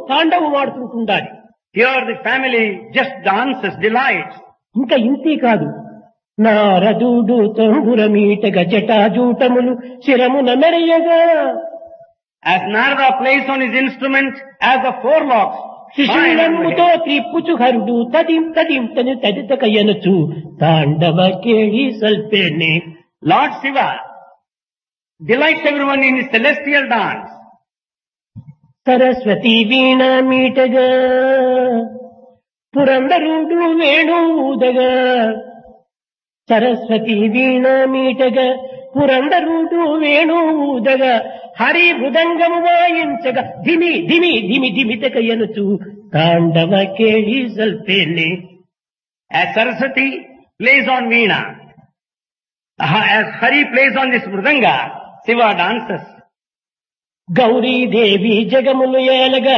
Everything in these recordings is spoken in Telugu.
తాండవం ఆడుతుంటుండాలి. Here the family just dances, delights. ఇంకా ఇంతే కాదు. నారదుడు తంబురమీటగ జటాజూటములు శిరమున మెరయగా As Narada plays on his instrument, as the forelocks శిశువులమ్ముతో త్రిప్పుచు హరుడు తదిం తదిం తని తదితకయనుచు తాండవ కేళి సల్పేనే. Lord Shiva delights everyone in his celestial dance. Saraswati veena మీటగా పురందరుడు Venu ఊదగా Saraswati veena మీటగా పురందరుడు Venu ఊదగా Hari మృదంగము వాయించగా ధిమి ధిమి ధిమి ధిమితకయనుచు Tandava కేళి సల్పేనే. As Saraswati plays on Veena, as Hari plays on this Mridanga, Shiva dances. Gauri Devi జగములు ఏలగా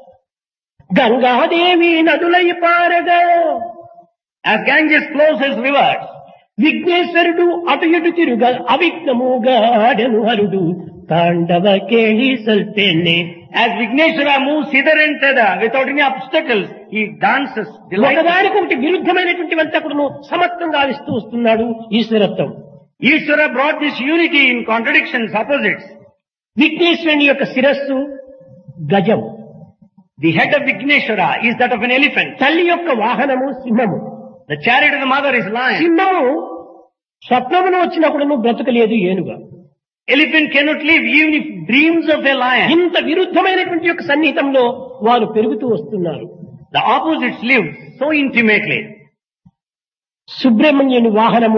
Gangadevi నదులై పారగా As Ganges flows his rivers, విఘ్నేశ్వరుడు అటు ఇటు తిరుగా అవిఘ్నముగా ఆడెను హరుడు తాండవ కేళి సల్పేనే. as Vigneshwara moves hither and thither without any obstacles, he dances delightfully. ఒకదానికొకటి విరుద్ధమైనటువంటి వంతకుడును సమత్వంగా ఆవిస్తూ వస్తున్నాడు ఈశ్వరత్వం. Ishvara brought this unity in contradictions, opposites. విఘ్నేశ్వరుని యొక్క శిరస్సు గజం, The head of Vigneshwara is that of an elephant. తల్లి యొక్క వాహనము సింహము. The chariot of the mother is lion. సింహము స్వప్నమును వచ్చినప్పుడు బ్రతకలేదు ఏనుగా. Elephant cannot live even if dreams of a lion. ఇంత విరుద్ధమైనటువంటి యొక్క సన్నిహితంలో వారు పెరుగుతూ వస్తున్నారు. The opposites live so intimately. సుబ్రహ్మణ్యుని వాహనము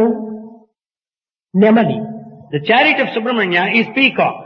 నెమలి, The chariot of Subramanya is peacock.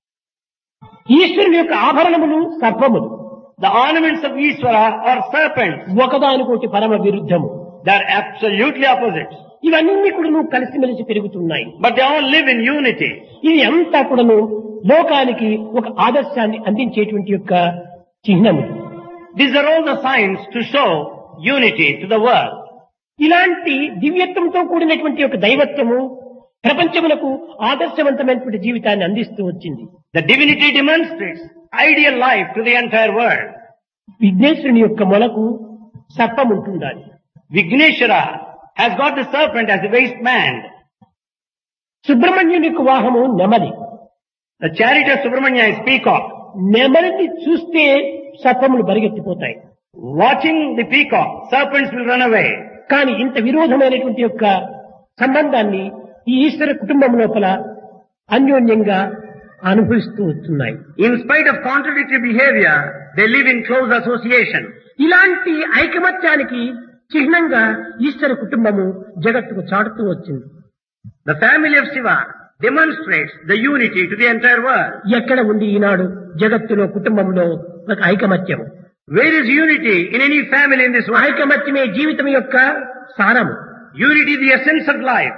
ఈశ్వరుని యొక్క ఆభరణములు సర్పములు. The ornaments of Ishvara are serpents. ఒకదానికోటి పరమ విరుద్ధము. They are absolutely opposites. ఇవన్నీ కూడా కలిసిమెలిసి పెరుగుతున్నాయి. But they all live in unity. ఇది అంతా కూడాను లోకానికి ఒక ఆదర్శాన్ని అందించేటువంటి యొక్క చిహ్నములు. These are all the signs to show unity to the world. ఇలాంటి దివ్యత్వంతో కూడినటువంటి ఒక దైవత్వము ప్రపంచములకు ఆదర్శవంతమైనటువంటి జీవితాన్ని అందిస్తూ వచ్చింది. The divinity demonstrates ideal life to the entire world. విఘ్నేశ్వరుని యొక్క మొలకు సర్పం ఉంటుండాలి. Vigneshwara has got the serpent as a waistband. సుబ్రహ్మణ్యుని యొక్క వాహము నెమలి. The chariot of Subramanya is peacock. నెమలిని చూస్తే సర్పములు పరిగెత్తిపోతాయి. Watching the peacock, serpents will run away. కానీ ఇంత విరోధమైనటువంటి యొక్క సంబంధాన్ని ఈ ఈశ్వర కుటుంబం లోపల అన్యోన్యంగా అనుభవిస్తూ వస్తున్నాయి. In spite of contradictory behavior, they live in close association. ఇలాంటి ఐకమత్యానికి చిహ్నంగా ఈశ్వర కుటుంబము జగత్తుకు చాటుతూ వచ్చింది. The family of Shiva demonstrates the unity to the entire world. ఎక్కడ ఉంది ఈనాడు జగత్తులో కుటుంబంలో ఒక ఐకమత్యం? Where is unity in any family in this world? ఐకమత్యమే జీవితం యొక్క సారము. Unity, the essence of life.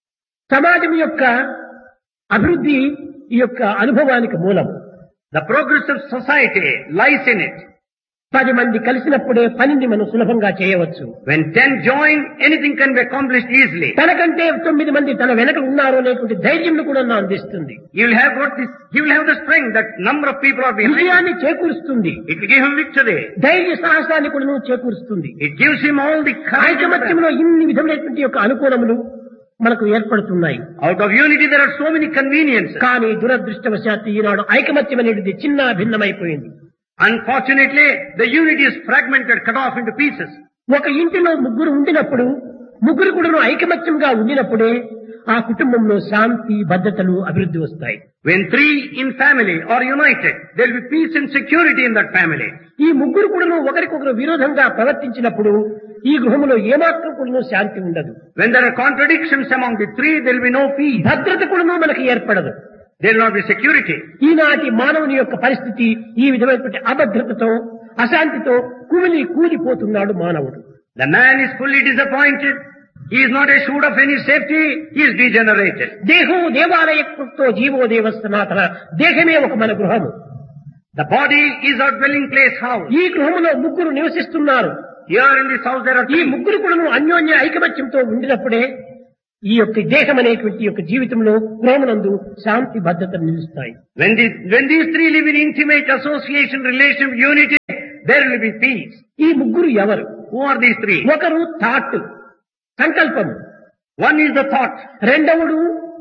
సమాజం యొక్క అభివృద్ధి ఈ యొక్క అనుభవానికి మూలం. The progress of society lies in it. 10 మంది కలిసినప్పుడే పనిని మనం సులభంగా చేయవచ్చు. When 10 join, anything can be accomplished easily. తనకంటే 9 మంది తన వెనక ఉన్నారు అనేటువంటి ధైర్యం కూడా అందిస్తుంది. He will have the strength that number of people are behind him. విజయాన్ని చేకూరుస్తుంది. It will give him victory. ధైర్య సాహసాన్ని కూడా చేకూరుస్తుంది. It gives him all the courage. ఐకమత్యంలో ఇన్ని విధమైనటువంటి యొక్క అనుకూలములు మనకు ఏర్పడుతున్నాయి. Out of unity there are so many conveniences. కానీ దురదృష్టవశాత్తు ఈనాడు ఐకమత్యం అనేది చిన్న భిన్నమైపోయింది. Unfortunately, the unity is fragmented, cut off into pieces. ఒక ఇంటిలో ముగ్గురు ఉండినప్పుడు ముగ్గురు కూడా ఐకమత్యంగా ఉండినప్పుడే ఆ కుటుంబంలో శాంతి భద్రతలు అభివృద్ధి వస్తాయి. When 3 in family are united, there will be peace and security in that family. ఈ ముగ్గురు కూడా ఒకరికొకరు విరోధంగా ప్రవర్తించినప్పుడు ఈ గృహంలో ఏమాత్రం కూడా శాంతి ఉండదు. When there are contradictions among the 3, there will be no peace. భద్రత కూడా మనకి ఏర్పడదు. There will not be security. ఈనాటి మానవుని యొక్క పరిస్థితి ఈ విధమైనటువంటి అభద్రతతో అశాంతితో కూలిపోతున్నాడు మానవుడు. The man is fully disappointed. He is not assured of any safety. He is degenerated. దేహం దేవాలయకృతో జీవో దేవ సనాతన. దేహమే ఒక మన గృహము. The body is our dwelling place house. ఈ గృహములో ముగ్గురు నివసిస్తున్నారు. Here in this house there are ఈ 3. ముగ్గురు కూడా అన్యోన్య ఐకమత్యంతో ఉండినప్పుడే ఈ యొక్క దేహం అనేటువంటి యొక్క జీవితంలో గృహమునందు శాంతి భద్రతలు నిలుస్తాయి. When these three live in intimate association, relation, unity, there will be peace. ఈ ముగ్గురు ఎవరు? Who are these three? ఒకరు థాట్, సంకల్పము. One is the thought. రెండవడు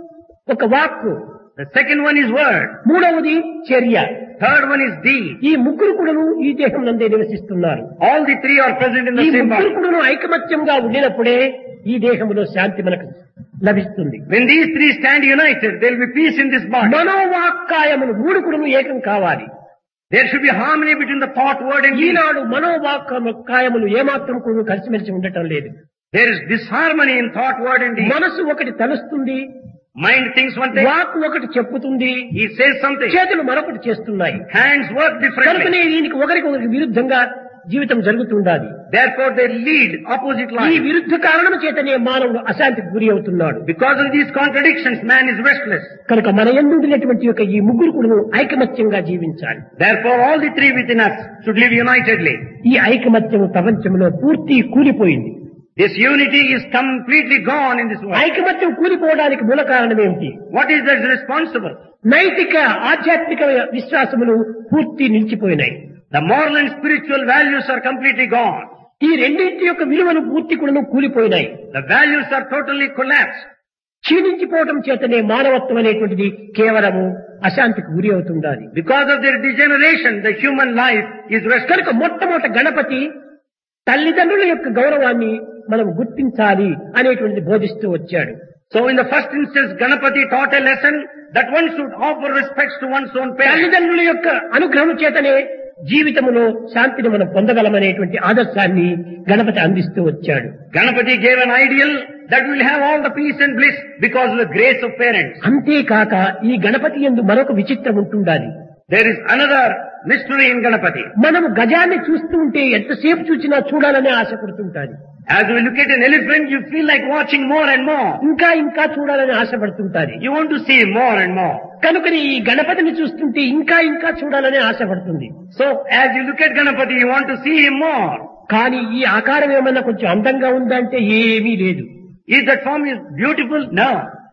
ఒక వాక్కు. The second one is word. మూడవది చర్య. Third one is deed. ఈ ముగ్గురు కూడాను ఈ దేహం నందే నివసిస్తున్నారు. All the three are present in the ఈ same ముగ్గురు body. కూడాను ఐకమత్యంగా ఉండినప్పుడే ఈ దేహంలో శాంతి మనకు లభిస్తుంది. When these three stand united, there will be peace in this body. మనోవాక్కాయములు మూడు కూడాను ఏకం కావాలి. There should be harmony between the thought, word and deed. ఈనాడు మనోవాక్కాయములు ఏమాత్రం కూడా కలిసిమెలిసి ఉండటం లేదు. There is disharmony in thought, word and deed. మనసు ఒకటి తలుస్తుంది, Mind thinks one thing, వాక్కు ఒకటి చెప్పుతుంది, he says something. చేతులు మరొకటి చేస్తున్నాయి. Hands work differently. కనుకనే దీనికి ఒకరికి విరుద్ధంగా జీవితం జరుగుతుండాలి. Therefore they lead opposite ఈ lines. విరుద్ధ కారణం చేతనే మానవుడు అశాంతికి గురి అవుతున్నాడు. Because of these contradictions, man is restless. కనుక మన యందు ఉండినటువంటి యొక్క ఈ ముగ్గురు కూడా ఐకమత్యంగా జీవించాలి. Therefore all the three within us should live unitedly. ఈ ఐకమత్యం ప్రపంచంలో పూర్తి కూలిపోయింది. This unity is completely gone in this world. ఐకమత్యం కూలిపోవడానికి మూల కారణం ఏమిటి? What is that responsible? నైతిక ఆధ్యాత్మిక విశ్వాసములు పూర్తి నిలిచిపోయినాయి. The moral and spiritual values are completely gone. ఈ రెండింటి యొక్క విలువలు పూర్తి కూడా కూలిపోయినాయి. The values are totally collapsed. క్షీణించిపోవడం చేతనే మానవత్వం అనేటువంటిది కేవలము అశాంతికి గురి అవుతుండాలి. Because of their degeneration, the human life is restless. కనుక మొట్టమొదట గణపతి తల్లిదండ్రుల యొక్క గౌరవాన్ని మనం గుర్తించాలి అనేటువంటిది బోధిస్తూ వచ్చాడు. So in the first instance, Ganapati taught a lesson that one should offer respects to one's own parents. తల్లిదండ్రుల యొక్క అనుగ్రహం చేతనే జీవితంలో శాంతిని మనం పొందగలమనేటువంటి ఆదర్శాన్ని గణపతి అందిస్తూ వచ్చాడు. Ganapati gave an ideal that will have all the peace and bliss because of the grace of parents. అంతేకాక ఈ గణపతి యందు మరొక విచిత్రం ఉంటుండాలి. There is another mystery in Ganapati. మనం గజాన్ని చూస్తూ ఉంటే ఎంతసేపు చూసినా చూడాలనే ఆశపడుతుంటాది. As we look at an elephant, you feel like watching more and more. ఇంకా ఇంకా చూడాలని ఆశపడుతుంటాది. You want to see more and more. కనుకని ఈ గణపతిని చూస్తుంటే ఇంకా ఇంకా చూడాలని ఆశపడుతుంది. So as you look at Ganapati, you want to see him more. కానీ ఈ ఆకారం ఏమన్నా కొంచెం అందంగా ఉందంటే ఏమీ లేదు. Is that form is beautiful? No.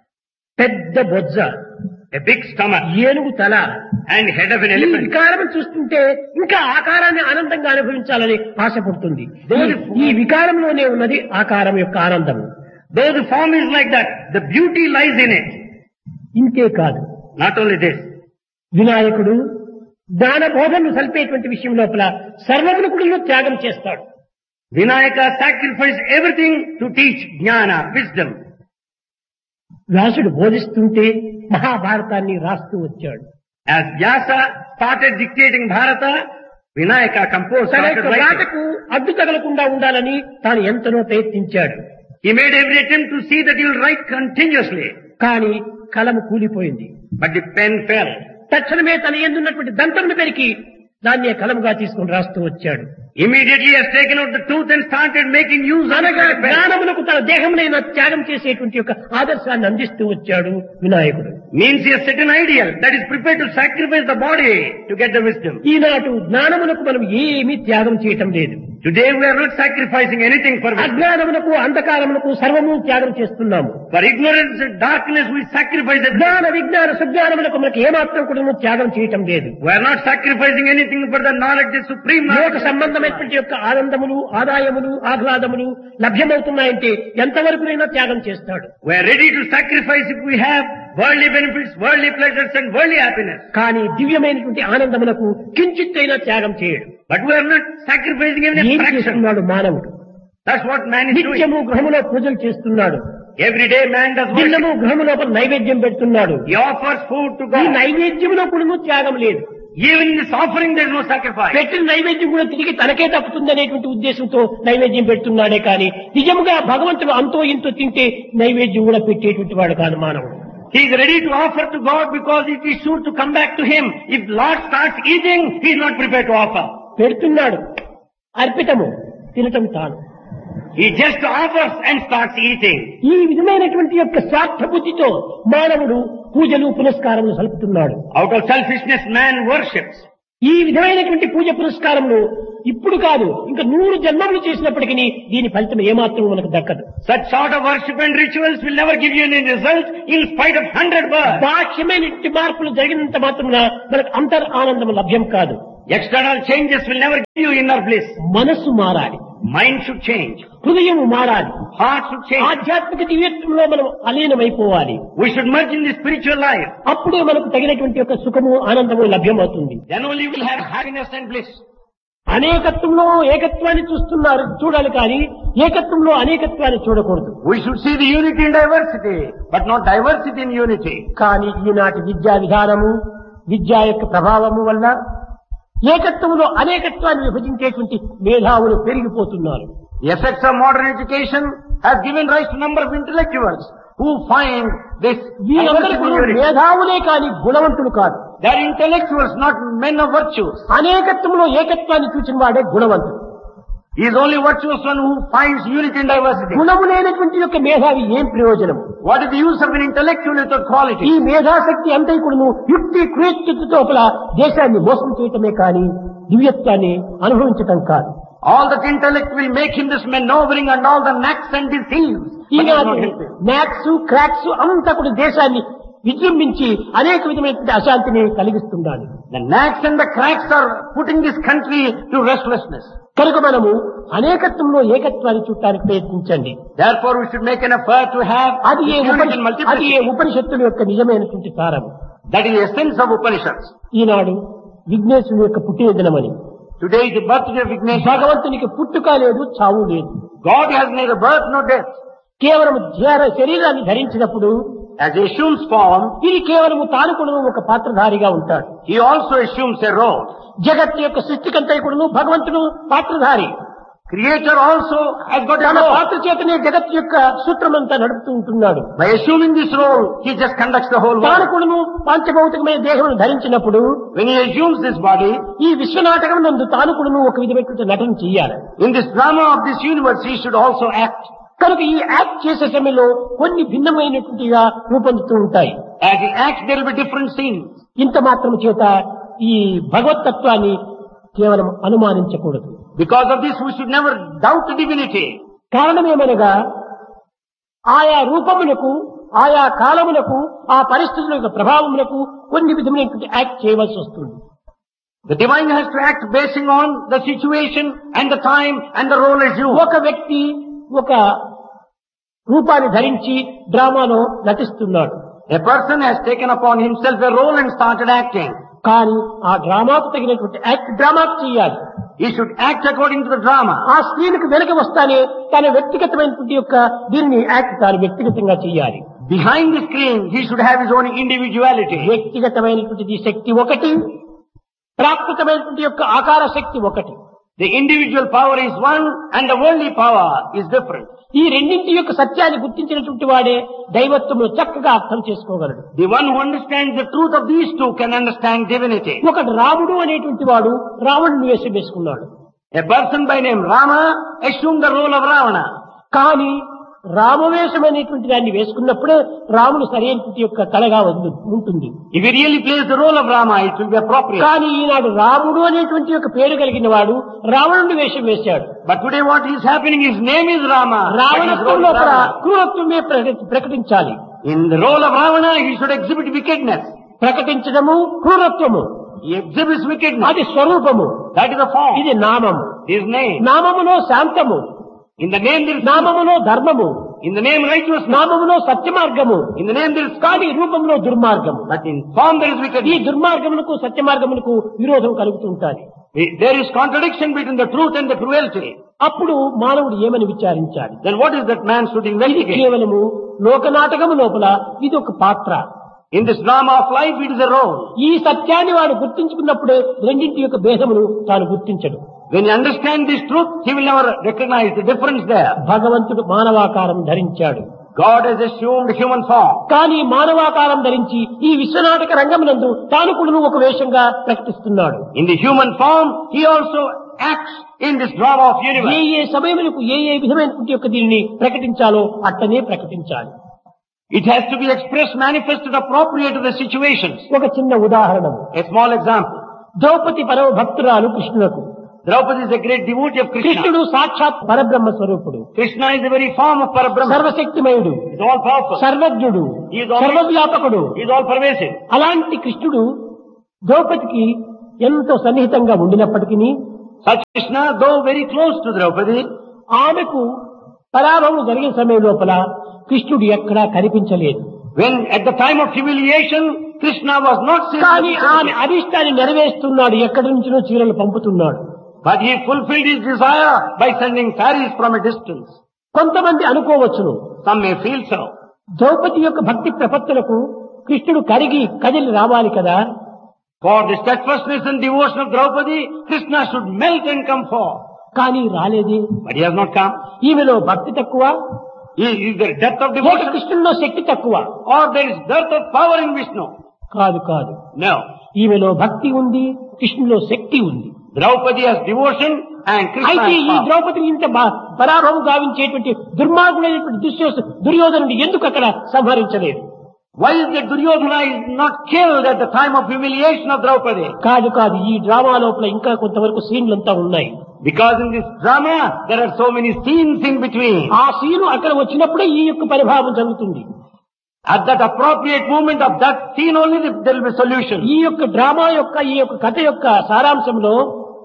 పెద్ద బొజ్జ, A big stomach ఏనుగు తల, and head of an ఈ elephant. వికారం చూస్తుంటే ఇంకా ఆకారాన్ని ఆనందంగా అనుభవించాలని ఆశపడుతుంది. ఈ వికారంలోనే ఉన్నది ఆకారం యొక్క ఆనందం. Though the form is like that, the beauty lies in it. ఇంతే కాదు, Not only this, వినాయకుడు దాన బోధనలు సల్పేటువంటి విషయం లోపల సర్వమును కూడా త్యాగం చేస్తాడు. Vinayaka sacrificed everything to teach jnana, wisdom. వ్యాసుడు బోధిస్తుంటే మహాభారతాన్ని రాస్తూ వచ్చాడు. As Vyasa started dictating Bharata, Vinayaka composed, తన started యొక్క writing. రాతకు అడ్డు తగలకుండా ఉండాలని తాను ఎంతనో ప్రయత్నించాడు. He made every attempt to see that he will write continuously. కానీ కలము కూలిపోయింది. But the pen fell. తక్షణమే తన ఎందున్నటువంటి దంతమును పెరికి దాన్ని కలముగా తీసుకుని రాస్తూ వచ్చాడు. Immediately he has taken out the tooth and started making use of అనగా the pen. జ్ఞానమునకు తన దేహమునైనా త్యాగం చేసేటువంటి యొక్క ఆదర్శాన్ని అందిస్తూ వచ్చాడు వినాయకుడు. Means he has set an ideal that is prepared to sacrifice the body to get the wisdom. ఈనాడు జ్ఞానమునకు మనం ఏమీ త్యాగం చేయటం లేదు. Today we are not sacrificing anything for wisdom. అజ్ఞానమునకు అంధకారమునకు సర్వము త్యాగం చేస్తున్నాము. For ignorance and darkness we sacrifice it. జ్ఞాన విజ్ఞాన సుజ్ఞానమునకు మనకు ఏమాత్రం కూడా త్యాగం చేయటం లేదు. We are not sacrificing anything for the knowledge, the supreme లోక knowledge. సంబంధమైనటువంటి యొక్క ఆనందములు, ఆదాయములు, ఆహ్లాదములు లభ్యమవుతున్నాయంటే ఎంతవరకునైనా త్యాగం చేస్తాడు. We are ready to sacrifice if we have worldly benefits, worldly pleasures and worldly happiness. కానీ దివ్యమైనటువంటి ఆనందమునకు కించిత్తైనా త్యాగం చేయడు. But we are not sacrificing even a ఏం fraction. చేస్తున్నాడు మానవుడు? That's what man is doing. నిత్యము గృహములో పూజలు చేస్తున్నాడు. Every day man does దినము worship. గృహము లోపల నైవేద్యం పెడుతున్నాడు. He offers food to ఈ God. నైవేద్యంలో కూడా త్యాగం లేదు. Even in this offering there is no sacrifice. పెట్టిన నైవేద్యం కూడా తిరిగి తనకే తప్పుతుంది అనేటువంటి ఉద్దేశంతో నైవేద్యం పెడుతున్నాడే కానీ నిజముగా భగవంతుడు అంతో ఇంతో తింటే నైవేద్యం కూడా పెట్టేటువంటి వాడు కాదు మానవుడు. He is ready to offer to God because it is sure to come back to him. If Lord starts eating, he is not prepared to offer. పెడుతున్నాడు, అర్పితము, తినటం తాను. He just offers and starts eating. ఈ విధమైనటువంటి యొక్క స్వార్థ బుద్ధితో మానవుడు పూజలు పునస్కారములు సలుపుతున్నాడు. Out of selfishness man worships. ఈ విధమైనటువంటి పూజ పురస్కారములు ఇప్పుడు కాదు ఇంకా 100 జన్మలు చేసినప్పటికీ దీని ఫలితం ఏమాత్రం మనకు దక్కదు. Such sort of worship and rituals will never give you any result in spite of 100 births. బాహ్యమైన మార్పులు జరిగినంత మాత్రమున మనకు అంతర్ ఆనందం లభ్యం కాదు. External changes will never give you inner bliss. మనస్సు మారాలి, Mind should change. హృదయం మారాలి, Heart should change. ఆధ్యాత్మిక దివ్యత్వంలో మనం అలీనమైపోవాలి. We should merge in the spiritual life. అప్పుడే మనకు తగినటువంటి యొక్క సుఖము ఆనందము లభ్యమవుతుంది. Then only we will have happiness and bliss. అనేకత్వంలో ఏకత్వాన్ని చూడాలి కానీ ఏకత్వంలో అనేకత్వాన్ని చూడకూడదు. We should see the unity in diversity, but not diversity in unity. కానీ ఈనాటి విద్యా విధానము, విద్య యొక్క ప్రభావము వల్ల ఏకత్వంలో అనేకత్వాన్ని విభజించేటువంటి మేధావులు పెరిగిపోతున్నారు. The effects of modern education have given rise to a number of intellectuals who find this diversity in unity. మేధావులే కానీ గుణవంతులు కాదు. They are intellectuals, not men of virtues. అనేకత్వంలో ఏకత్వాన్ని చూసిన వాడే గుణవంతుడు. He is only virtuous one who finds unity in diversity. గుణము లేనటువంటి యొక్క మేధావి ఏం ప్రయోజనం? What is the use of an intellectual without quality? ఈ మేధాశక్తి అంతైకుడును యుక్తి క్రియత్తుతో దేశాన్ని మోసం చేయటమే కానీ దివ్యత్వాన్ని అనుభవించటం కాదు. All that intellect will make him this maneuvering and all the knacks and deceives. ఈనాటి మ్యాక్స్ క్రాక్స్ అంతా కూడా దేశాన్ని విజృంభించి అనేక విధమైనటువంటి అశాంతిని కలిగిస్తున్నాడు. The knacks and the cracks are putting this country to restlessness. కనుక మనము అనేకత్వంలో ఏకత్వాన్ని చూడటానికి ప్రయత్నించండి. Therefore we should make an effort to have అది ఏ unity in multiplicity. ఉపనిషత్తుల యొక్క నిజమైనటువంటి సారము. That is the essence of Upanishads. ఈనాడు విఘ్నేశ్వరుని యొక్క పుట్టిన దినమని. Today is the birthday of Vighnesha. భగవంతునికి పుట్టుక లేదు, చావు లేదు. God has neither birth nor death. కేవలం శరీరాన్ని ధరించినప్పుడు As he assumes form, ఇది కేవలము తాను కూడా ఒక పాత్రధారిగా ఉంటాడు. he also assumes a role. జగత్తు యొక్క సృష్టికంతైకుడును భగవంతుడు పాత్రధారి. Creator also has got a తన role. పాత్ర చేతనే జగత్తు యొక్క సూత్రమంతా నడుపుతూ ఉంటున్నాడు. By assuming this role, he just conducts the whole తాను world. కూడాను పాంచభౌతికమైన దేహమును ధరించినప్పుడు When he assumes this body, ఈ విశ్వనాటకం నందు తాను కూడాను ఒక విధమైనటువంటి నటన చెయ్యాలి. in this drama of this universe, he should also act. కనుక ఈ యాక్ట్ చేసే సమయంలో కొన్ని భిన్నమైనటువంటిగా రూపొందుతూ ఉంటాయి. As he acts, there will be different scenes. ఇంత మాత్రము చేత ఈ భగవత్తత్వాన్ని కేవలం అనుమానించకూడదు. Because of this, we should never doubt the divinity. కారణమేమనగా ఆయా రూపములకు, ఆయా కాలములకు, ఆ పరిస్థితుల యొక్క ప్రభావములకు కొన్ని విధమైనటువంటి యాక్ట్ చేయవలసి వస్తుంది. The divine has to act basing on the situation and the time and the role assumed. ఒక వ్యక్తి ఒక రూపాన్ని ధరించి డ్రామాలో నటిస్తున్నాడు. A person has taken upon himself a role and started acting. కానీ ఆ డ్రామాకు తగినటువంటి యాక్ట్ డ్రామాకు చేయాలి. He should act according to the drama. ఆ స్క్రీన్కి వెనక వస్తానే తన వ్యక్తిగతమైనటువంటి యొక్క దీనిని యాక్ట్ తాను వ్యక్తిగతంగా చేయాలి. Behind the screen, he should have his own individuality. వ్యక్తిగతమైనటువంటి శక్తి ఒకటి, ప్రాకృతమైనటువంటి యొక్క ఆకార శక్తి ఒకటి. The individual power is one and the worldly power is different. ఈ రెండింటి యొక్క సత్యాన్ని గుర్తించినటువంటి వాడే దైవత్వమును చక్కగా అర్థం చేసుకోగలడు. The one who understands the truth of these two can understand divinity. ఒకడు రాముడు అనేటువంటి వాడు రావణుని వేషం వేసుకున్నాడు. A person by name Rama assumed the role of Ravana. కానీ రామవేషం అనేటువంటి దాన్ని వేసుకున్నప్పుడే రాముడు సరైనటువంటి యొక్క కళగా ఉంటుంది. If he really plays the role of Rama, it will be appropriate. కానీ ఈనాడు రాముడు అనేటువంటి యొక్క పేరు కలిగిన వాడు రావణుని వేషం వేశాడు. But today what is happening, his name is Rama. రావణత్వంలో క్రూరత్వమే ప్రకటించాలి. In the role of Ravana, he should exhibit wickedness. ప్రకటించడము క్రూరత్వము. He exhibits wickedness. అది స్వరూపము. That is the form. ఇది నామము. His name. నామములో శాంతము. In the name there is నామములో ధర్మము. In the name righteousness. నామములో సత్య మార్గము. In the name there is కానీ రూపంలో దుర్మార్గము. But in form there is ఈ wickedness. దుర్మార్గములకు సత్య మార్గములకు విరోధం కలుగుతుంటాది. There is contradiction between the truth and the cruelty. అప్పుడు మానవుడు ఏమని విచారించాలి? Then what is that man should ఇది investigate? కేవలము లోకనాటకము లోపల ఇది ఒక పాత్ర. In this drama of life, it is a role. ఈ సత్యాన్ని వాడు గుర్తించుకున్నప్పుడే రెండింటి యొక్క భేదమును తాను గుర్తించడు. When you understand this truth, he will never recognize the difference there. భగవంతుడు మానవాకారం ధరించాడు. God has assumed human form. కానీ మానవాకారం ధరించి ఈ విశ్వనాటక రంగమునందు తాను కూడా ఒక వేషంగా ప్రకటిస్తున్నాడు. In the human form, he also acts in this drama of universe. ఏ సమయములకు ఏ విధమైనటువంటి యొక్క దీనిని ప్రకటించాలో అట్టనే ప్రకటించాలి. It has to be expressed, manifested, appropriate to the situations. ఒక చిన్న ఉదాహరణ. A small example. ద్రౌపది పరమ భక్తురాలు కృష్ణులకు. Draupadi is a great devotee of Krishna. కృష్ణుడు సాక్షాత్ పరబ్రహ్మ స్వరూపుడు, Krishna is the very form of Parabrahma. సర్వశక్తిమయుడు, He is all powerful. సర్వజ్ఞుడు, He is all సర్వవ్యాపకుడు. He is all pervasive. అలాంటి కృష్ణుడు ద్రౌపదికి ఎంతో సన్నిహితంగా ఉండినప్పటికీ Such Krishna, though very close to Draupadi, ఆమెకు పరాభవం జరిగే సమయం లోపల కృష్ణుడు ఎక్కడా కనిపించలేదు. when at the time of humiliation, Krishna was not seen. కానీ ఆమె అభిష్టాన్ని నెరవేరుస్తున్నాడు, ఎక్కడి నుంచినో చీరలు పంపుతున్నాడు. But he fulfilled his desire by sending saris from a distance. కొంతమంది అనుకోవచ్చును, Some may feel so. Draupadi యొక్క భక్తి ప్రపత్తులకు కృష్ణుడు కరిగి కదిలి రావాలి కదా. For the steadfastness and devotion of Draupadi, Krishna should melt and come forth. కానీ రాలేదే. But he has not come. ఈమెలో భక్తి తక్కువ, Is there depth of లేక devotion? కృష్ణుల్లో శక్తి తక్కువ? Or there is dearth of power in Vishnu? కాదు కాదు, No. ఈమెలో భక్తి ఉంది, కృష్ణులో శక్తి ఉంది. Draupadi has devotion and Krishna అయితే has ఈ power. ద్రౌపదిని ఇంత పరాభవం గావించేటువంటి దుర్మార్గుడైనటువంటి దుర్యోధనుడు ఎందుకు అక్కడ సంహరించలేదు? Why is that Duryodhana is not killed at the time of humiliation of Draupadi? కాదు కాదు, ఈ డ్రామా లోపల ఇంకా కొంతవరకు సీన్లంతా ఉన్నాయి. Because in this drama, there are so many scenes in between. ఆ సీను అక్కడ వచ్చినప్పుడే ఈ యొక్క పరిభావం జరుగుతుంది. At that appropriate moment of that scene only, there will be solution. ఈ యొక్క డ్రామా యొక్క ఈ యొక్క కథ యొక్క సారాంశంలో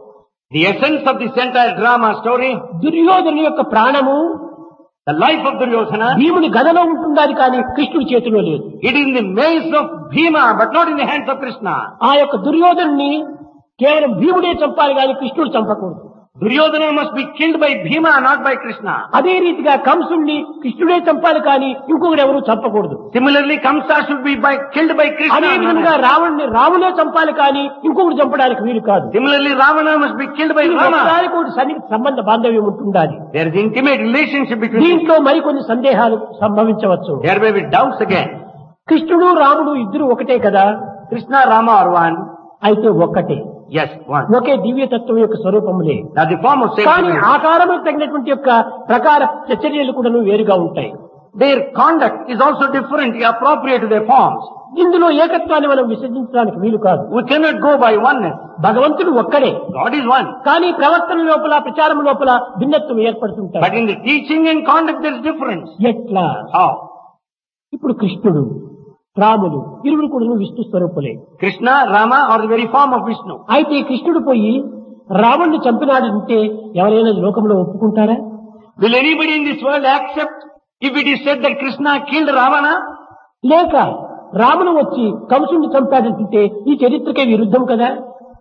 The essence of this entire drama story, దుర్యోధను యొక్క ప్రాణము the life of Duryodhana, భీముని గదలో ఉంటుండాలి కానీ కృష్ణుడి చేతిలో లేదు. it is in the maze of Bhima, but not in the hands of Krishna. ఆ యొక్క దుర్యోధనుని కేవలం భీముడే చంపాలి కానీ కృష్ణుడు చంపకూడదు. Duryodhana must be killed by Bhima, not by Krishna. అదే రీతిగా కంసుడిని కృష్ణుడే చంపాలి కానీ ఇంకొకరు ఎవరు చంపకూడదు. Similarly, Kamsa should be killed by Krishna. అదే not విధంగా by- రావణ్ణి రామునే చంపాలి కానీ ఇంకొకరు చంపడానికి వీలు కాదు. Similarly, Ravana must be killed by Rama. ఒకదానికి ఒకటి సన్నిహిత సంబంధ బాంధవ్యం ఉంటుండాలి. There is intimate relationship between them. దీంట్లో మరికొన్ని సందేహాలు సంభవించవచ్చు. There may be doubts again. కృష్ణుడు రాముడు ఇద్దరు ఒకటే కదా? Krishna, Rama are one. అయితే ఒక్కటే, Yes, one. ఒకే దివ్యతత్వం యొక్క స్వరూపములే. Now the form of కానీ same. ఆకారములకు తగినటువంటి యొక్క ప్రకార చర్యలు కూడా వేరుగా ఉంటాయి. Their conduct is also different, appropriate to their forms. ఇందులో ఏకత్వాన్ని మనం విసర్జించడానికి వీలు కాదు. We cannot go by oneness. భగవంతుడు ఒక్కడే, God is one. కానీ ప్రవర్తన లోపల ప్రచారం లోపల భిన్నత్వం ఏర్పడుతుంటాయి. But in the teaching and conduct there is difference. ఎట్లా? How? ఇప్పుడు కృష్ణుడు రాముడు ఇరువురు కూడా Vishnu స్వరూపులే. Krishna, Rama are the very form of Vishnu. అయితే కృష్ణుడు పోయి రావణ్ణి చంపినాడంటే ఎవరైనా లోకంలో ఒప్పుకుంటారా? Will anybody in this world accept if it is said that Krishna killed Ravana? లేక రాముడు వచ్చి కంసుడిని చంపాడంటే ఈ చరిత్రకే విరుద్ధం కదా.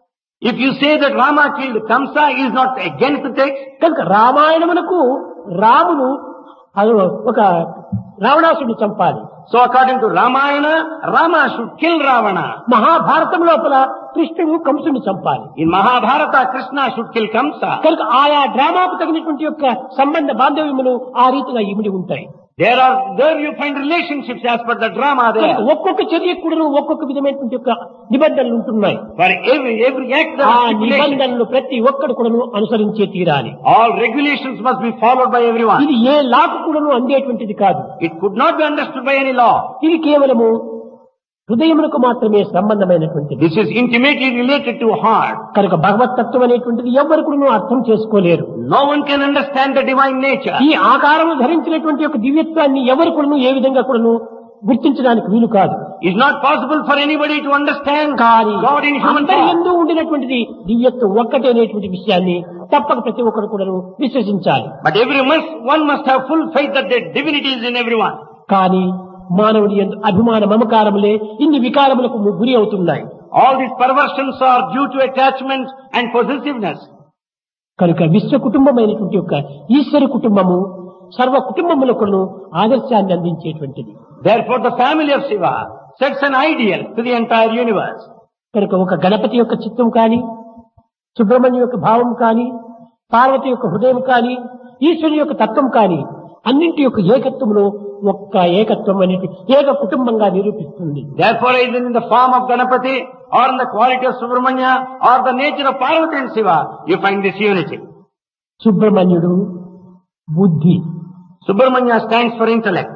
If you say that Rama killed Kamsa, is not against the text. కనుక రామాయణమునకు రాముడు అది ఒక రావణాసుడిని చంపాలి. So according to Ramayana, Rama should kill Ravana. Mahabharatam లోపల కృష్ణుడు కంసుడిని చంపాలి. In Mahabharata, Krishna should kill Kamsa. కనుక ఆయా డ్రామాకు తగినటువంటి యొక్క సంబంధ బాంధవ్యములు ఆ రీతిగా ఇమిడి ఉంటాయి. There you find relationships as per the drama there. కనుక ఒక్కొక్క చర్య కూడా ఒక్కొక్క విధమైనటువంటి యొక్క నిబంధనలు ఉంటున్నాయి. For every act there ఆ are stipulations. నిబంధనలు ప్రతి ఒక్కడు కూడా అనుసరించే తీరాలి. All regulations must be followed by everyone. ఇది ఏ లాకు కూడా అందేటువంటిది కాదు. It could not be understood by any law. ఇది కేవలము హృదయములకు మాత్రమే సంబంధమైనటువంటిది. This is intimately related to heart. కనుక భగవతత్వం అనేటువంటిది ఎవరు కూడా అర్థం చేసుకోలేరు. No one can understand the divine nature. ఈ ఆకారము ధరించినటువంటి యొక్క దివ్యత్వాన్ని ఎవరు కూడా ఏ విధంగా కూడా గుర్తించడానికి వీలు కాదు. It's not possible for anybody to understand కానీ God in human అందరి form. యందు ఉండినటువంటిది దివ్యత్వం ఒక్కటే అనేటువంటి విషయాన్ని తప్పక ప్రతి ఒక్కరు కూడా విశ్వసించాలి. But one must have full faith that the divinity is in everyone. కానీ మానవుడి యందు అభిమాన మమకారములే ఇన్ని వికారములకు గురి అవుతున్నాయి. All these perversions are due to attachment and possessiveness. కనుక విశ్వ కుటుంబమైనటువంటి యొక్క ఈశ్వర కుటుంబము సర్వ కుటుంబములకు ఆదర్శాన్ని అందించేటువంటిది. Therefore the family of Shiva sets an ideal to the entire universe. కనుక ఒక గణపతి యొక్క చిత్తం కానీ, సుబ్రహ్మణ్యం యొక్క భావం కానీ, పార్వతి యొక్క హృదయం కానీ, ఈశ్వరుని యొక్క తత్వం కానీ అన్నింటి యొక్క ఏకత్వంలో ఒక్క ఏకత్వం అనేది ఏక కుటుంబంగా నిరూపిస్తుంది. Therefore either in the form of Ganapati or in the quality of Subramanya or the nature of Parvati and Shiva, you find this unity. సుబ్రహ్మణ్యుడు బుద్ధి, Subramanya stands for intellect.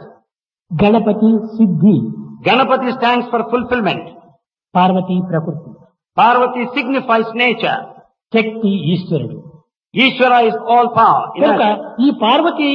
Ganapati Siddhi, Ganapati stands for fulfillment. Parvati ప్రకృతి. Parvati signifies nature. శక్తి ఈశ్వరుడు. Ishvara is all power. కనుక ఈ పార్వతి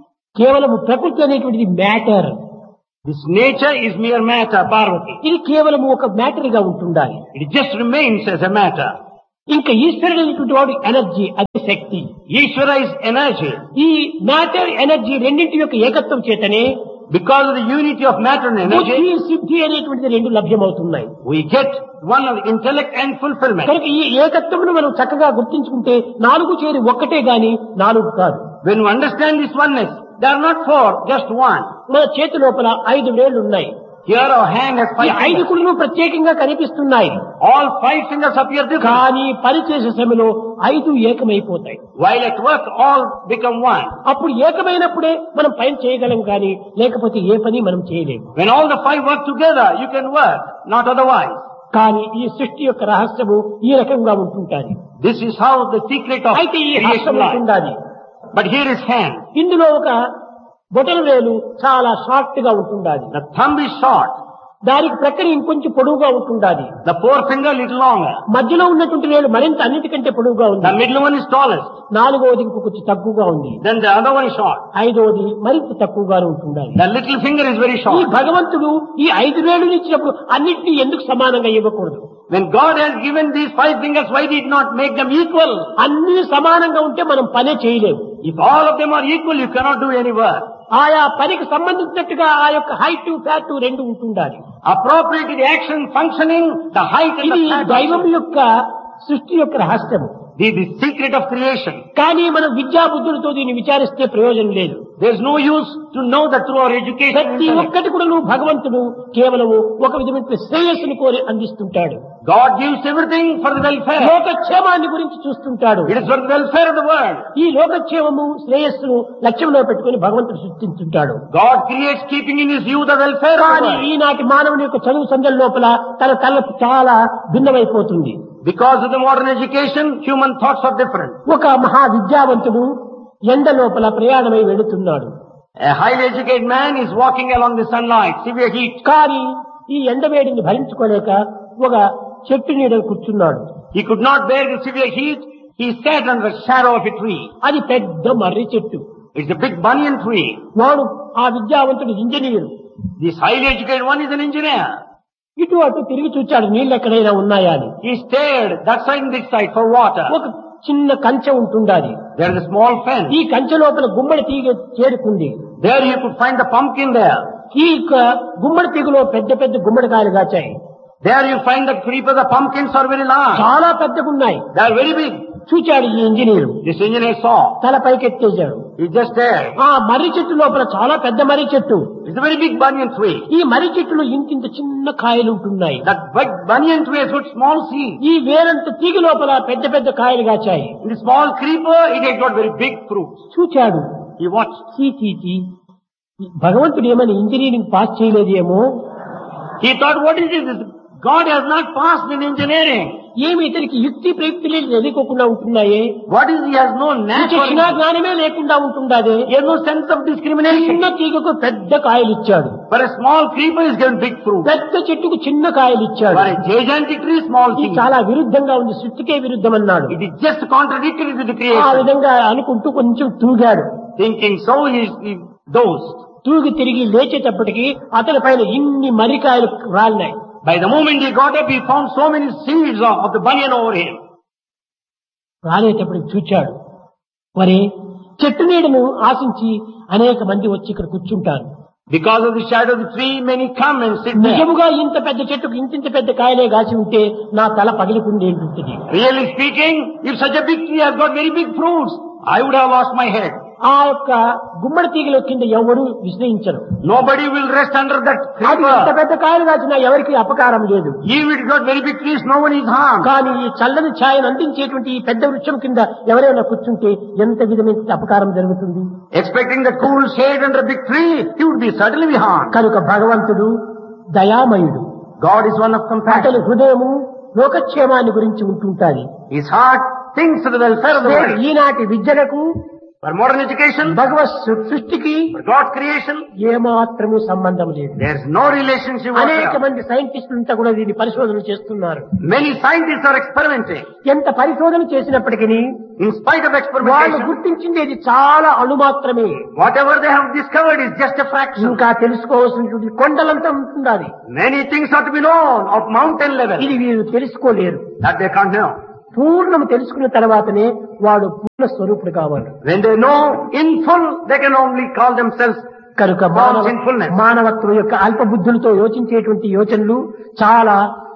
కేవలం ప్రకృతి అనేటువంటిది matter. This nature is mere matter, Parvati. ఇది కేవలం ఒక మ్యాటర్ గా ఉంటుండాలి. It just remains as a matter. ఇంకా ఈశ్వరుడు అనేటువంటి వాడు ఎనర్జీ, అది శక్తి. Ishvara is energy. ఈ మ్యాటర్ ఎనర్జీ రెండింటి యొక్క ఏకత్వం చేతనే Because of the unity of matter and బుద్ధి energy, సిద్ధి అనేటువంటిది రెండు లభ్యమవుతున్నాయి. we get one of intellect and fulfillment. కనుక ఈ ఏకత్వమును మనం చక్కగా గుర్తించుకుంటే 4 చేరి ఒక్కటే గాని 4 కాదు. When we understand this oneness, they are not 4, just one. మన చేతి లోపల 5 వేళ్లు ఉన్నాయి. Here our hand has ఈ 5 5 fingers. కుళ్ళు ప్రత్యేకంగా కనిపిస్తున్నాయి. All 5 fingers appear different. కానీ పనిచేసే సమయంలో 5 ఏకమైపోతాయి. While at work, all become one. అప్పుడు ఏకమైనప్పుడే మనం పని చేయగలం కానీ లేకపోతే ఏ పని మనం చేయలేము. When all the 5 work together, you can work, not otherwise. కానీ ఈ సృష్టి యొక్క రహస్యము ఈ రకంగా ఉంటుంటాది. This is how the secret of అయితే ఈ creation హస్తం lies. ఉంటుండాలి. But here is hand. ఇందులో ఒక బొటన వేలు చాలా షార్ట్ గా ఉంటుండాలి. The thumb is short. దానికి ప్రక్కన ఇంకొంచెం పొడవుగా ఉంటుండాలి. The forefinger little longer. మధ్యలో ఉన్నటువంటి వేలు మరింత అన్నిటికంటే పొడవుగా ఉంది. The middle one is tallest. 4వది ఇంకొంచెం తక్కువగా ఉంది. Then the other one is short. 5వది మరింత తక్కువగానే ఉంటుండాలి. The little finger is very ఈ short. భగవంతుడు ఈ 5 వేలు ఇచ్చినప్పుడు అన్నిటినీ ఎందుకు సమానంగా ఇవ్వకూడదు? When God has given these 5 fingers, why did not make them equal? అన్ని సమానంగా ఉంటే మనం పనే చేయలేము. If all of them are equal, you cannot do any work. ఆయా పనికి సంబంధించినట్టుగా ఆ యొక్క హైట్ ఫ్యాట్ రెండు ఉంటుండాలి. Appropriate to the action functioning, the height and ఇది the fat. దైవం యొక్క సృష్టి యొక్క రహస్యము. The secret of creation. కానీ మనం విద్యా బుద్ధులతో దీన్ని విచారిస్తే ప్రయోజనం లేదు. There is no use to know that through our education. ప్రతి intellect. ఒక్కటి కూడా భగవంతుడు కేవలం ఒక విధమైన శ్రేయస్సును కోరి అందిస్తుంటాడు. God gives everything for the welfare. లోకక్షేమాన్ని గురించి చూస్తుంటాడు. It is for the welfare of the world. ఈ లోకక్షేమము శ్రేయస్సును లక్ష్యంలో పెట్టుకుని భగవంతుడు సృష్టించుంటాడు. God creates keeping in his view the welfare of the కానీ world. ఈనాటి మానవుని యొక్క చదువు సంధ్యల లోపల తన తలపు చాలా భిన్నమైపోతుంది. Because of the modern education, human thoughts are different. ఒక మహా విద్యావంతుడు ఎండ లోపల ప్రయాణమై వెళుతున్నాడు. A highly educated man is walking along the sunlight, severe heat. కానీ ఈ ఎండ వేడిని భరించుకోలేక ఒక చెట్టు నీడను కూర్చున్నాడు. He could not bear the severe heat. He sat under the shadow of a tree. అది పెద్ద మర్రి చెట్టు. It's a big banyan tree. వాడు ఆ విద్యావంతుడు engineer. This highly educated one is an engineer. ఇటు అటు తిరిగి చూచాడు నీళ్ళు ఎక్కడైనా ఉన్నాయా అని. He stared that side and this side for water. ఒక చిన్న కంచె ఉంటుండాలి. There is a small fence. ఈ కంచె లోపల గుమ్మడి తీగ చేరుకుంది. There you could find the pumpkin there. ఈ గుమ్మడి తీగలో పెద్ద పెద్ద గుమ్మడికాయలు కాచాయి. There you find the creeper, the pumpkins are very large. చాలా పెద్దగా ఉన్నాయి. They are very big. చూచాడు ఈ ఇంజనీరు. This engineer saw. తల పైకెత్తేశాడు. He just stared. ఆ మర్రి చెట్టు లోపల చాలా పెద్ద మర్రి చెట్టు. It's a very big banyan tree. ఈ మర్రి చెట్టులో ఇంతింత చిన్న కాయలు ఉంటున్నాయి. That big banyan tree has got small seeds. ఈ వేరంత తీగ లోపల పెద్ద పెద్ద కాయలు కాచాయి. In the small creeper, it has got very big fruits. చూచాడు. He watched. చీ భగవంతుడు ఏమని engineering pass చేయలేదేమో. He thought, what is this? God has not passed in engineering. ఏమి ఇతనికి యుక్తి ప్రయుక్తులే ఎదుకోకుండా ఉంటున్నాయే. What is he has no natural. శిక్షణా జ్ఞానమే లేకుండా ఉంటుండాదే. He has no sense of discrimination. చిన్న తీగకు పెద్ద కాయలు ఇచ్చాడు. For a small creeper is given big fruit. పెద్ద చెట్టుకు చిన్న కాయలు ఇచ్చాడు. For a gigantic tree, small ఇది seeds. చాలా విరుద్ధంగా ఉంది, సృష్టికే విరుద్ధం అన్నాడు. It is just contradictory to the ఆ creation. విధంగా అనుకుంటూ కొంచెం తూగాడు. Thinking so, he dozed. తూగి తిరిగి లేచేటప్పటికి అతని పైన ఇన్ని మర్రికాయలు రాలినాయి. By the moment he got up, he found so many seeds of the banyan over him. రాలేటప్పటికి చూచాడు. మరి చెట్టు నీడను ఆశించి అనేక మంది వచ్చి ఇక్కడ కూర్చుంటారు. Because of the shadow of the tree, many come and sit there. నిజముగా ఇంత పెద్ద చెట్టుకు ఇంతింత పెద్ద కాయలే కాసి ఉంటే నా తల పగిలిపోయింది ఉంటుంది. Really speaking, if such a big tree has got very big fruits, I would have lost my head. ఆ యొక్క గుమ్మడి తీగల కింద ఎవరు విశ్రయించరు. Nobody will rest under that అది ఇంత creeper. పెద్ద కాయలు కాసినా ఎవరికి అపకారం లేదు. Even if it got very big trees, no one is harmed. కానీ ఈ చల్లని ఛాయను అందించేటువంటి ఈ పెద్ద వృక్షం కింద ఎవరైనా కూర్చుంటే ఎంత విధమైన అపకారం జరుగుతుంది. Expecting the cool shade under a big tree, he would be certainly be harmed. కనుక భగవంతుడు దయామయుడు. God is one of అతని compassion. హృదయము లోకక్షేమాన్ని గురించి ఉంటుంటాది. His heart thinks of the welfare of the world. ఈనాటి విద్యలకు For modern education, భగవత్ సృష్టికి for God's creation, ఏమాత్రము సంబంధం లేదు. there is no relationship అనేక whatsoever. మంది సైంటిస్టులంతా కూడా దీన్ని పరిశోధన చేస్తున్నారు. Many scientists are experimenting. ఎంత పరిశోధన చేసినప్పటికీ In spite of వాళ్ళు experimentation, గుర్తించింది ఇది చాలా అణు మాత్రమే. whatever they have discovered is just a fraction. ఇంకా తెలుసుకోవాల్సినటువంటి కొండలంతా ఉంటుండాలి. Many things are to be known of mountain level ఇది వీరు తెలుసుకోలేరు. that they can't know. పూర్ణము తెలుసుకున్న తర్వాతనే వాడు పూర్ణ స్వరూపుడు కావాలి. When they know in full, they can only call themselves కనుక sinfulness. మానవత్వం యొక్క అల్ప బుద్ధులతో యోచించేటువంటి యోచనలు చాలా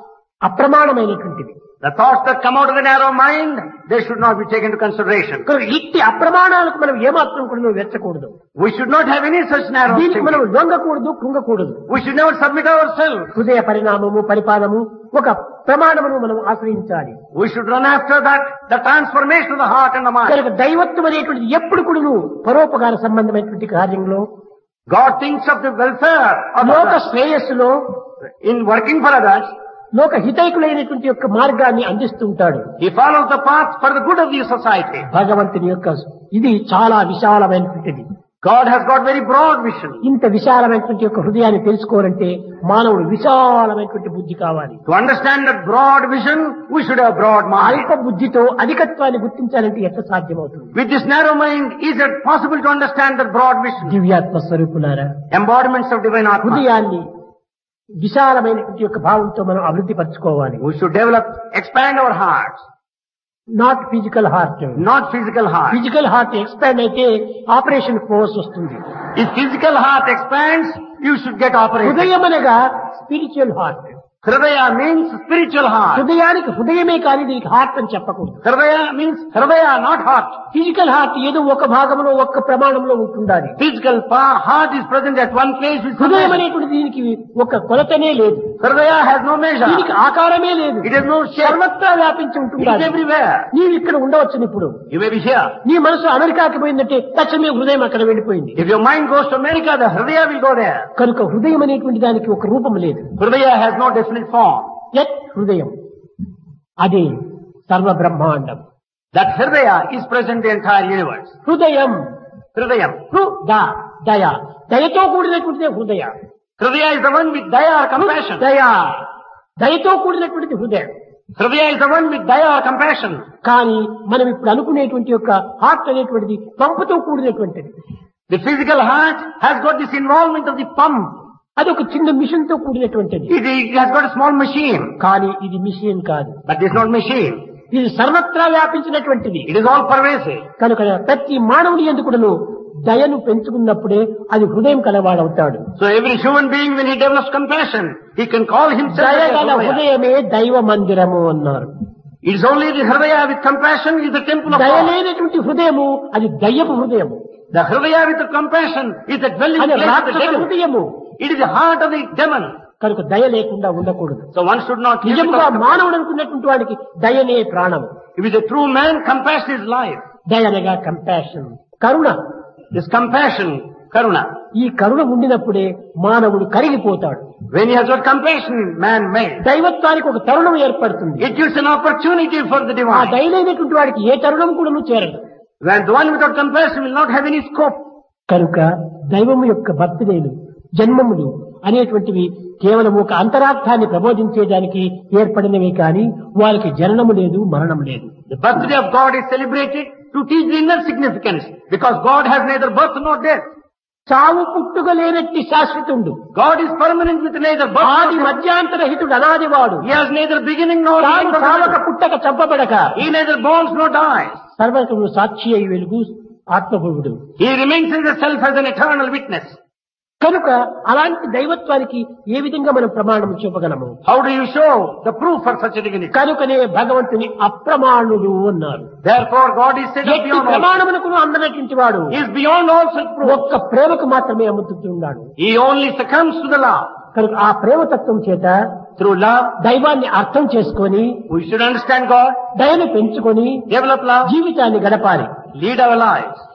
అప్రమాణమైనటువంటివి. The thoughts that come out of the narrow mind, they should not be taken into consideration. కనుక ఇట్టి అప్రమాణాలకు మనం ఏమాత్రం కూడా వెచ్చకూడదు. We should not have any such narrow దీనికి మనం thinking. లొంగకూడదు, కృంగకూడదు. We should never submit ourselves. హృదయ పరిణామము పరిపాలము ఒక ప్రమాణమును మనం ఆశ్రయించాలి. We should run after that, the transformation of the heart and the mind. కనుక దైవత్వం అనేటువంటిది ఎప్పుడు కూడా పరోపకార సంబంధమైనటువంటి కార్యంలో, God thinks of the welfare of లోక others. శ్రేయస్సులో, In working for others, లోక హితైకులైనటువంటి యొక్క మార్గాన్ని అందిస్తుంటాడు. He follows the path for the good of the society. భగవంతుని యొక్క ఇది చాలా విశాలమైనటువంటిది. God has got very broad vision. ఇంత విశాలమైనటువంటి యొక్క హృదయాన్ని తెలుసుకోవాలంటే మానవుడు విశాలమైనటువంటి బుద్ధి కావాలి. To understand that broad vision, we should have broad mind. అల్ప బుద్ధితో అధికత్వాన్ని గుర్తించాలంటే ఎట్లా సాధ్యమవుతుంది? With this narrow mind, is it possible to understand that broad vision? దివ్యాత్మ స్వరూపులారా, Embodiments of divine Atma. హృదయాన్ని విశాలమైనటువంటి యొక్క భావంతో మనం అభివృద్ధి పరచుకోవాలి. We should develop, expand our hearts, not physical heart. not physical heart. Physical heart expand అయితే ఆపరేషన్ ఫోర్స్ వస్తుంది. If physical heart expands, you should get operated. హృదయం అనగా spiritual heart. Hridaya means spiritual heart. హృదయానికి హృదయమే కానీ దీనికి హార్ట్ అని చెప్పకూడదు. Hridaya means Hridaya, not heart. Physical heart ఏదో ఒక భాగంలో ఒక్క ప్రమాణంలో ఉంటుండాలి. Physical heart is present at one place with some హృదయం measure. అనేటువంటి దీనికి ఒక కొలతనే లేదు. Hridaya has no measure. దీనికి ఆకారమే లేదు. It has no shape. సర్వత్రా వ్యాపించి It is ఉంటుండాలి. everywhere. నీవు ఇక్కడ ఉండవచ్చు. ఇప్పుడు You may be here. నీ మనసు అమెరికాకి పోయిందంటే తక్షణమే హృదయం అక్కడ వెళ్ళిపోయింది. If your mind goes to America, the Hridaya will go there. కనుక హృదయం అనేటువంటి దానికి ఒక రూపం లేదు. Hridaya has no definite form. యత్ హృదయం అది సర్వ బ్రహ్మాండం. That Hridaya is present in the entire universe. హృదయం Hridayam. దయ, దయతో కూడినటువంటిదే హృదయ. Hridaya is the one with daya or compassion. దయతో కూడినటువంటిది హృదయం. Hridaya is the one with daya or compassion. కానీ మనం ఇప్పుడు అనుకునేటువంటి యొక్క హార్ట్ అనేటువంటిది పంపుతో కూడినటువంటిది. The physical heart has got this involvement of the pump. అది ఒక చిన్న మిషన్ తో కూడినటువంటిది. It has got a small machine. కానీ ఇది మిషన్ కాదు. But it's not machine. ఇది సర్వత్రా వ్యాపించినటువంటిది. It is all pervasive. కనుక ప్రతి మానవుని ఎందుకును దయను పెంచుకున్నప్పుడే అది హృదయం కలవాడవుతాడు. So every human being, when he develops compassion, he can call himself దయగల a Hridaya. హృదయమే దైవ మందిరము అన్నారు. It is only the Hridaya with compassion is the temple of దయ God. లేనటువంటి హృదయము అది దయ్యపు హృదయము. The Hridaya with the compassion is the dwelling అది place of the రాక్షస devil. హృదయము. It is the heart of the demon. కనుక దయ లేకుండా ఉండకూడదు. So one should not live నిజముగా without compassion. మానవుడు అనుకున్నటువంటి వాడికి దయనే ప్రాణం. If he is a true man, compassion is life. దయ అనగా compassion, Karuna. This compassion, karuna. ఈ కరుణ ఉండినప్పుడే మానవుడు కరిగిపోతాడు. When he has got compassion, man made. దైవత్వానికి ఒక తరుణం ఏర్పడుతుంది. It gives an opportunity for the ఆ divine. దయ లేనటువంటి వాడికి ఏ తరుణం కూడా చేరదు. When the one without compassion will not have any scope. కనుక దైవము యొక్క బర్త్డేలు, జన్మములు అనేటువంటివి కేవలం ఒక అంతరార్థాన్ని ప్రబోధించేదానికి ఏర్పడినవి కానీ వారికి జననము లేదు, మరణము లేదు. The birthday of God is celebrated to teach the inner significance, because God has neither birth nor death. చావు పుట్టుక లేనట్టి శాశ్వతుడు. God is permanent with neither birth ఆది nor death. మధ్యాంతరహితుడు, అనాదివాడు. He has neither beginning nor తాను end. చావక పుట్టక చంపబడక He neither borns nor dies. సర్వకుడు సాక్షి అయి వెలుగు ఆత్మభువుడు. He remains in the self as an eternal witness. కనుక అలాంటి దైవత్వానికి ఏ విధంగా మనం ప్రమాణం చూపగలము? How do you show the proof for such a divinity? కనుకనే భగవంతుని అప్రమాణుడు అన్నారు. Therefore God is said of ఎట్టి beyond all. ప్రమాణమునకు అందనటువంటి వాడు He is beyond all such proof. ఒక్క ప్రేమకు మాత్రమే అమ్ముతున్నాడు. He only succumbs to the love. కనుక ఆ ప్రేమతత్వం చేత Through love, దైవాన్ని అర్థం చేసుకొని we should understand God, దయను పెంచుకొని develop love, జీవితాన్ని గడపాలి. lead our lives.